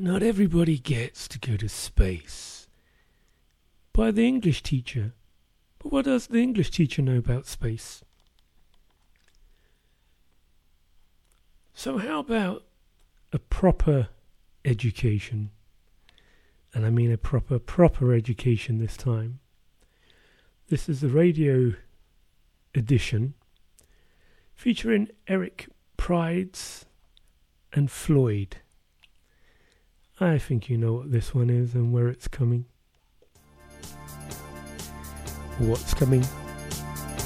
Not everybody gets to go to space. By the English teacher. But what does the English teacher know about space? So how about a proper education? And I mean a proper education this time. This is the radio edition featuring Eric Prydz and Floyd. I think you know what this one is and where it's coming. Or what's coming.